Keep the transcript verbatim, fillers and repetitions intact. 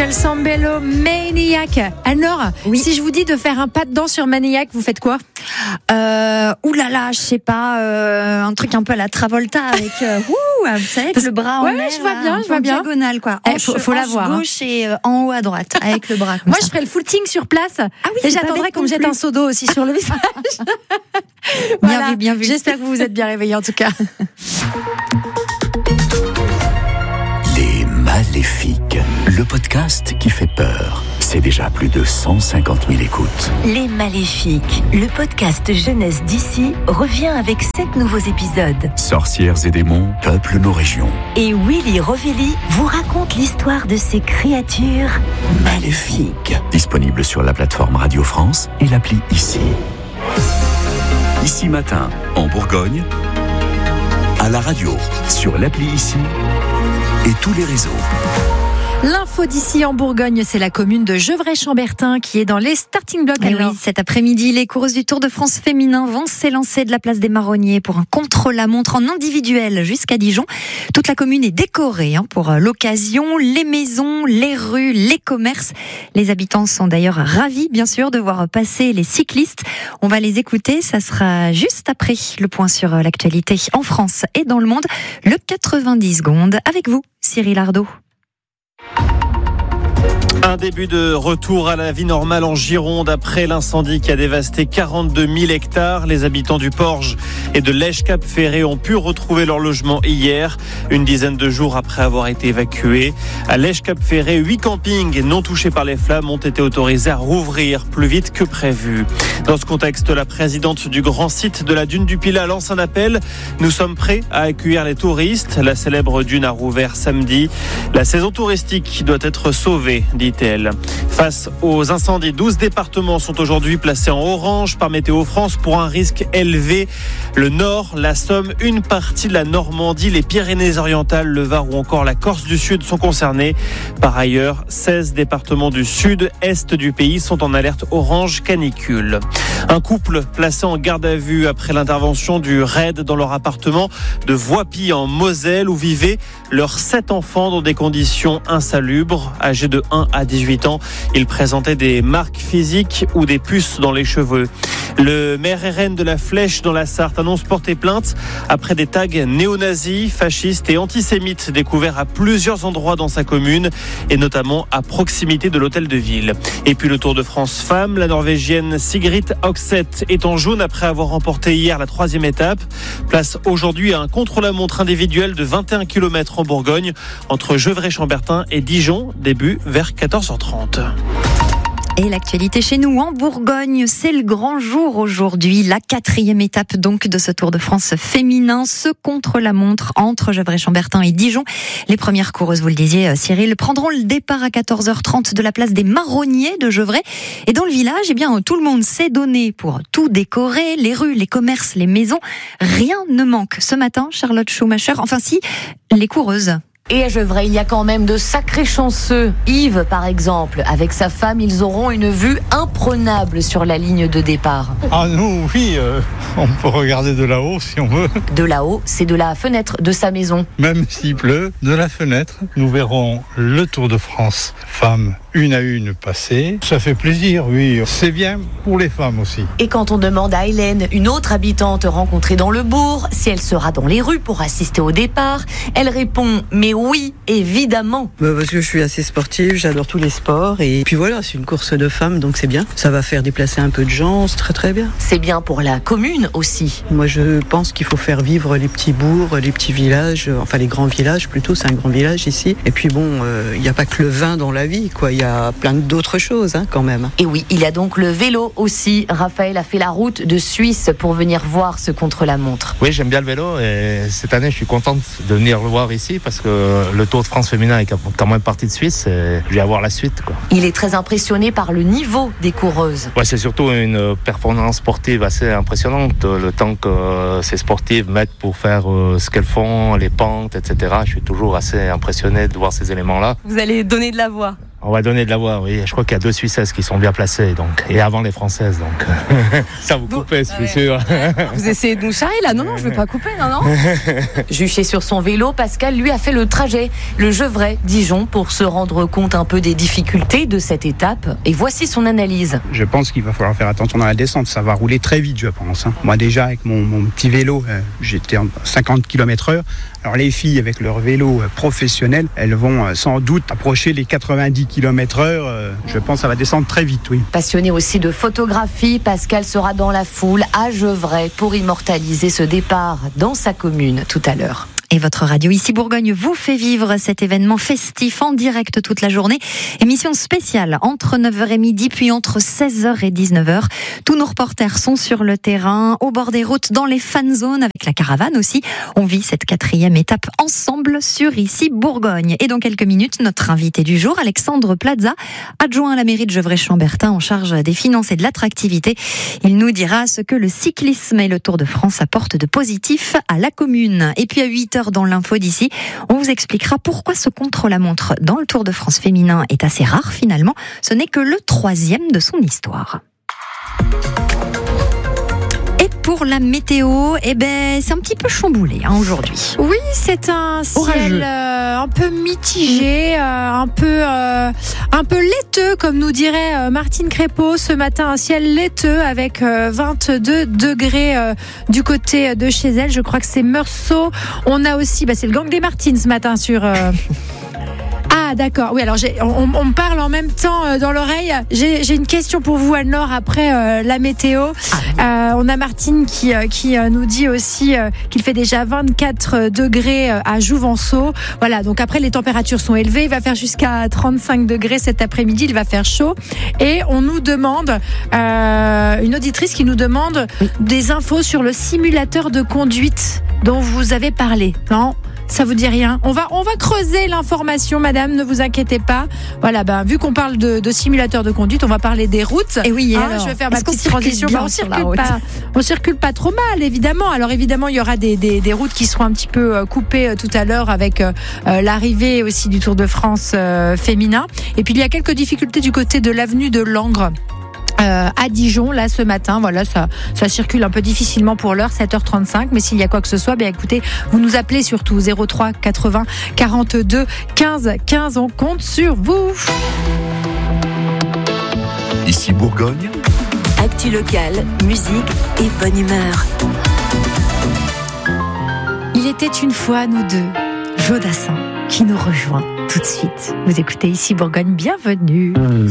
s'appelle Sambello Maniac. Alors, oui. Si je vous dis de faire un pas de danse sur Maniac, vous faites quoi ? Euh, oulala, je sais pas, euh, un truc un peu à la Travolta avec, euh, ouh, vous savez, avec le bras ouais, en l'air. je vois bien, je vois bien. Diagonale, quoi. Il eh, faut, faut la voir. Gauche hein. et euh, en haut à droite, avec le bras. Comme Moi, ça. je ferais le footing sur place. Ah oui, et j'attendrai qu'on me jette un seau d'eau aussi sur le visage. Voilà. Bien vu, bien vu. J'espère que vous vous êtes bien réveillés en tout cas. Les Maléfiques, le podcast qui fait peur. C'est déjà plus de cent cinquante mille écoutes. Les Maléfiques, le podcast jeunesse d'ici, revient avec sept nouveaux épisodes. Sorcières et démons peuplent nos régions. Et Willy Rovelli vous raconte l'histoire de ces créatures maléfiques. Disponible sur la plateforme Radio France et l'appli Ici. Ici Matin, en Bourgogne, à la radio, sur l'appli Ici et tous les réseaux. L'info d'ici en Bourgogne, c'est la commune de Gevrey-Chambertin qui est dans les starting blocks. Et oui, cet après-midi, les coureuses du Tour de France féminin vont s'élancer de la place des Marronniers pour un contre-la-montre en individuel jusqu'à Dijon. Toute la commune est décorée hein, pour l'occasion. Les maisons, les rues, les commerces. Les habitants sont d'ailleurs ravis, bien sûr, de voir passer les cyclistes. On va les écouter. Ça sera juste après le point sur l'actualité en France et dans le monde. Le quatre-vingt-dix secondes avec vous, Cyril Ardo. Un début de retour à la vie normale en Gironde après l'incendie qui a dévasté quarante-deux mille hectares. Les habitants du Porge et de Lège-Cap-Ferré ont pu retrouver leur logement hier, une dizaine de jours après avoir été évacués. À Lège-Cap-Ferré, huit campings non touchés par les flammes ont été autorisés à rouvrir plus vite que prévu. Dans ce contexte, la présidente du grand site de la dune du Pilat lance un appel. Nous sommes prêts à accueillir les touristes. La célèbre dune a rouvert samedi. La saison touristique doit être sauvée, dit-elle. Face aux incendies, douze départements sont aujourd'hui placés en orange par Météo France pour un risque élevé. Le Nord, la Somme, une partie de la Normandie, les Pyrénées-Orientales, le Var ou encore la Corse du Sud sont concernés. Par ailleurs, seize départements du sud-est du pays sont en alerte orange canicule. Un couple placé en garde à vue après l'intervention du raid dans leur appartement de Voipy en Moselle où vivaient leurs sept enfants dans des conditions insalubres. Âgés de un à dix-huit ans, ils présentaient des marques physiques ou des puces dans les cheveux. Le maire R N de la Flèche dans la Sarthe annonce porter plainte après des tags néo-nazis, fascistes et antisémites découverts à plusieurs endroits dans sa commune et notamment à proximité de l'hôtel de ville. Et puis le Tour de France femmes, la Norvégienne Sigrid Oxeth est en jaune après avoir remporté hier la troisième étape. Place aujourd'hui à un contre-la-montre individuel de vingt et un kilomètres en Bourgogne entre Gevrey-Chambertin et Dijon, début vers quatorze heures trente. Et l'actualité chez nous en Bourgogne, c'est le grand jour aujourd'hui, la quatrième étape donc de ce Tour de France féminin, ce contre-la-montre entre Gevrey-Chambertin et Dijon. Les premières coureuses, vous le disiez Cyril, prendront le départ à quatorze heures trente de la place des Marronniers de Gevrey. Et dans le village, eh bien, tout le monde s'est donné pour tout décorer, les rues, les commerces, les maisons. Rien ne manque. Ce matin, Charlotte Schumacher, enfin si, les coureuses. Et à Gevrey, il y a quand même de sacrés chanceux. Yves, par exemple, avec sa femme, ils auront une vue imprenable sur la ligne de départ. Ah nous, oui, euh, on peut regarder de là-haut si on veut. De là-haut, c'est de la fenêtre de sa maison. Même s'il pleut, de la fenêtre, nous verrons le Tour de France femmes une à une passer. Ça fait plaisir, oui. C'est bien pour les femmes aussi. Et quand on demande à Hélène, une autre habitante rencontrée dans le bourg, si elle sera dans les rues pour assister au départ, elle répond « mais oui, évidemment ». Bah parce que je suis assez sportive, j'adore tous les sports et puis voilà, c'est une course de femmes donc c'est bien. Ça va faire déplacer un peu de gens, c'est très très bien. C'est bien pour la commune aussi. Moi je pense qu'il faut faire vivre les petits bourgs, les petits villages, enfin les grands villages plutôt, c'est un grand village ici. Et puis bon, il euh, n'y a pas que le vin dans la vie, quoi. Il y a plein d'autres choses hein, quand même. Et oui, il y a donc le vélo aussi. Raphaël a fait la route de Suisse pour venir voir ce contre-la-montre. Oui, j'aime bien le vélo et cette année je suis contente de venir le voir ici parce que le Tour de France féminin est quand même parti de Suisse et je vais avoir la suite, quoi. Il est très impressionné par le niveau des coureuses. Ouais, c'est surtout une performance sportive assez impressionnante. Le temps que ces sportives mettent pour faire ce qu'elles font, les pentes, et cetera. Je suis toujours assez impressionné de voir ces éléments-là. Vous allez donner de la voix. On va donner de la voix, oui. Je crois qu'il y a deux Suissaises qui sont bien placées, donc, et avant les Françaises, donc ça vous coupez, je suis sûr. Vous essayez de nous charrer là? Non, non, je ne veux pas couper, non, non. Juché sur son vélo, Pascal, lui, a fait le trajet, le Gevrey-Dijon, pour se rendre compte un peu des difficultés de cette étape. Et voici son analyse. Je pense qu'il va falloir faire attention dans la descente. Ça va rouler très vite, je pense. Moi, déjà, avec mon, mon petit vélo, euh, j'étais en cinquante kilomètres heure. Alors, les filles, avec leur vélo euh, professionnel, elles vont euh, sans doute approcher les quatre-vingt-dix kilomètres heure. Euh, je pense que ça va descendre très vite, oui. Passionné aussi de photographie, Pascal sera dans la foule à Gevrey pour immortaliser ce départ dans sa commune tout à l'heure. Et votre radio Ici Bourgogne vous fait vivre cet événement festif en direct toute la journée. Émission spéciale entre neuf heures et midi, puis entre seize heures et dix-neuf heures. Tous nos reporters sont sur le terrain, au bord des routes, dans les fan zones, avec la caravane aussi. On vit cette quatrième étape ensemble sur Ici Bourgogne. Et dans quelques minutes, notre invité du jour, Alexandre Plaza, adjoint à la mairie de Gevrey-Chambertin en charge des finances et de l'attractivité. Il nous dira ce que le cyclisme et le Tour de France apportent de positif à la commune. Et puis à huit heures dans l'info d'ici, on vous expliquera pourquoi ce contre-la-montre dans le Tour de France féminin est assez rare finalement. Ce n'est que le troisième de son histoire. Et pour la météo, eh ben, c'est un petit peu chamboulé hein, aujourd'hui. Oui, c'est un ciel euh, un peu mitigé, euh, un peu euh, un peu laiteux, comme nous dirait euh, Martine Crépeau ce matin. Un ciel laiteux avec euh, vingt-deux degrés euh, du côté de chez elle. Je crois que c'est Meursault. On a aussi, bah, c'est le gang des Martines ce matin sur... Euh Ah d'accord, oui alors j'ai, on, on me parle en même temps euh, dans l'oreille. J'ai, j'ai une question pour vous Anne-Laure après euh, la météo. Ah. Euh, on a Martine qui, euh, qui euh, nous dit aussi euh, qu'il fait déjà vingt-quatre degrés euh, à Jouvenceau. Voilà, donc après les températures sont élevées, il va faire jusqu'à trente-cinq degrés cet après-midi, il va faire chaud. Et on nous demande, euh, une auditrice qui nous demande oui. des infos sur le simulateur de conduite dont vous avez parlé. Non ? Ça vous dit rien? On va, on va creuser l'information, madame, ne vous inquiétez pas. Voilà, ben, vu qu'on parle de, de simulateur de conduite, on va parler des routes. Et oui, hein, alors, je vais faire ma petite transition. Ben, on circule pas, on circule pas trop mal, évidemment. Alors, évidemment, il y aura des, des, des routes qui seront un petit peu coupées tout à l'heure avec euh, l'arrivée aussi du Tour de France euh, féminin. Et puis, il y a quelques difficultés du côté de l'avenue de Langres. Euh, à Dijon, là, ce matin, voilà, ça, ça circule un peu difficilement pour l'heure, sept heures trente-cinq, mais s'il y a quoi que ce soit, bien écoutez, vous nous appelez surtout zéro trois quatre-vingts quarante-deux quinze quinze, on compte sur vous. Ici Bourgogne. Actu locale, musique et bonne humeur. Il était une fois nous deux, Jodassin, qui nous rejoint tout de suite. Vous écoutez Ici Bourgogne, bienvenue.